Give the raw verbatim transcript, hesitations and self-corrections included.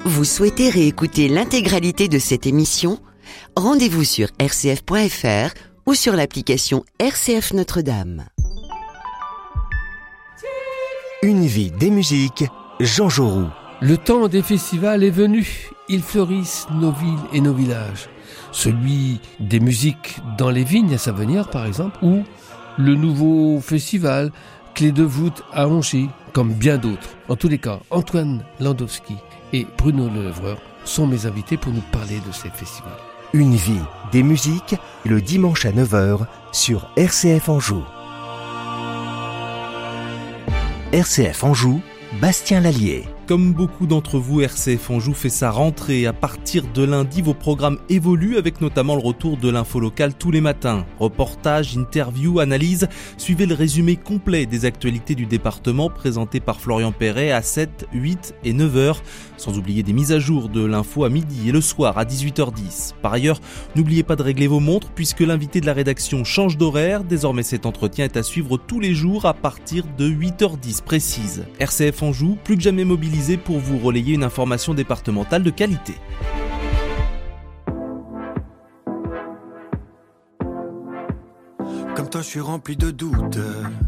Vous souhaitez réécouter l'intégralité de cette émission ? Rendez-vous sur r c f point f r ou sur l'application R C F Notre-Dame. Une vie des musiques, Jean Jaurou. Le temps des festivals est venu. Ils fleurissent nos villes et nos villages. Celui des musiques dans les vignes à Savenière, par exemple, ou le nouveau festival Clé de voûte à Onchy, comme bien d'autres. En tous les cas, Antoine Landowski et Bruno Lelevreur sont mes invités pour nous parler de ces festivals. Une vie des musiques, le dimanche à neuf heures sur R C F Anjou. R C F Anjou, Bastien Lallier. Comme beaucoup d'entre vous, R C F Anjou fait sa rentrée. À partir de lundi, vos programmes évoluent avec notamment le retour de l'info locale tous les matins. Reportages, interviews, analyses. Suivez le résumé complet des actualités du département présenté par Florian Perret à sept, huit et neuf heures. Sans oublier des mises à jour de l'info à midi et le soir à dix-huit heures dix. Par ailleurs, n'oubliez pas de régler vos montres puisque l'invité de la rédaction change d'horaire. Désormais, cet entretien est à suivre tous les jours à partir de huit heures dix précise. R C F Anjou, plus que jamais mobilisé pour vous relayer une information départementale de qualité. Comme toi, je suis rempli de doutes.